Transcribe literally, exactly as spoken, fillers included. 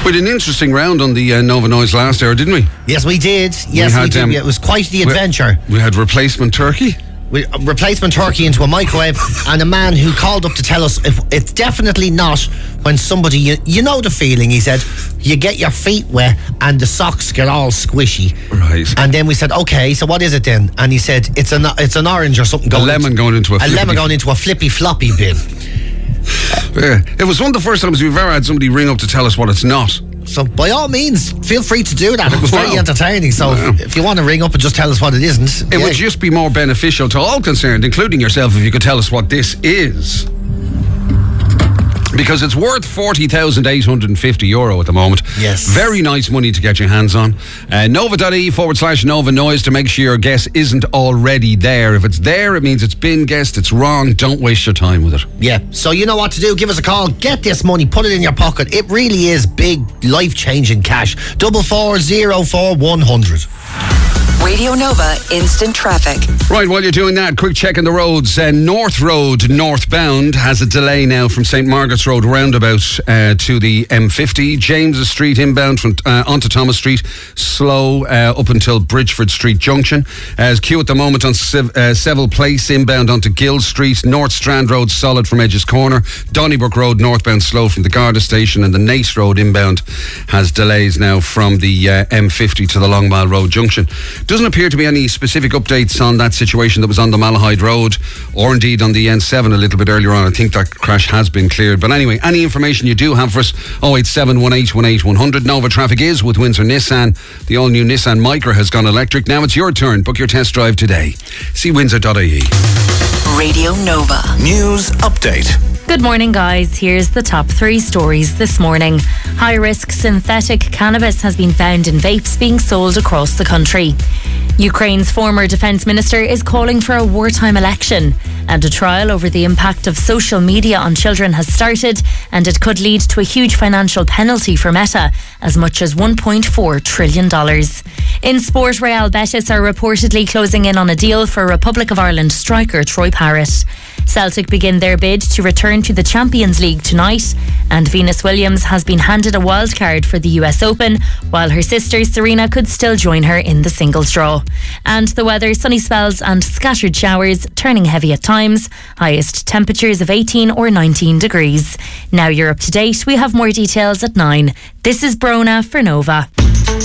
We had an interesting round on the uh, Nova Noise last hour, didn't we? Yes, we did. Yes, we, we, had, we did. Um, it was quite the adventure. We, we had replacement turkey. We, uh, replacement turkey into a microwave, and a man who called up to tell us if it's definitely not when somebody, you, you know the feeling, he said, you get your feet wet and the socks get all squishy. Right. And then we said, okay, so what is it then? And he said, it's an, it's an orange or something. A going lemon into, going into a A flippy. lemon going into a flippy floppy bin. Yeah. It was one of the first times we've ever had somebody ring up to tell us what it's not. So by all means, feel free to do that. It was very Wow. entertaining. So Wow. if, if you want to ring up and just tell us what it isn't, It yeah. would just be more beneficial to all concerned, including yourself, if you could tell us what this is. Because it's worth forty thousand eight hundred fifty euro at the moment. Yes. Very nice money to get your hands on. Uh, Nova.ie forward slash Nova Noise to make sure your guess isn't already there. If it's there, it means it's been guessed. It's wrong. Don't waste your time with it. Yeah, so you know what to do. Give us a call. Get this money. Put it in your pocket. It really is big, life-changing cash. Double four zero four one hundred. Radio Nova Instant Traffic. Right, while you're doing that, quick check on the roads. Uh, North Road northbound has a delay now from Saint Margaret's Road roundabout uh, to the M fifty. James's Street inbound from uh, onto Thomas Street, slow uh, up until Bridgeford Street Junction. Uh, As queue at the moment on Sev- uh, Seville Place inbound onto Gill Street. North Strand Road solid from Edges Corner. Donnybrook Road northbound slow from the Garda Station, and the Nace Road inbound has delays now from the uh, M fifty to the Long Mile Road Junction. Doesn't appear to be any specific updates on that situation that was on the Malahide Road, or indeed on the N seven a little bit earlier on. I think that crash has been cleared. But anyway, any information you do have for us, oh eight seven one eight one eight one hundred. Nova Traffic is with Windsor Nissan. The all-new Nissan Micra has gone electric. Now it's your turn. Book your test drive today. See windsor dot I E. Radio Nova. News update. Good morning, guys. Here's the top three stories this morning. High-risk synthetic cannabis has been found in vapes being sold across the country. Ukraine's former defence minister is calling for a wartime election, and a trial over the impact of social media on children has started, and it could lead to a huge financial penalty for Meta, as much as one point four trillion dollars. In sport, Real Betis are reportedly closing in on a deal for Republic of Ireland striker Troy Parrott. Celtic begin their bid to return to the Champions League tonight, and Venus Williams has been handed a wildcard for the U S Open, while her sister Serena could still join her in the singles draw. And the weather, sunny spells and scattered showers, turning heavy at times, highest temperatures of eighteen or nineteen degrees. Now you're up to date. We have more details at nine. This is Brona for Nova.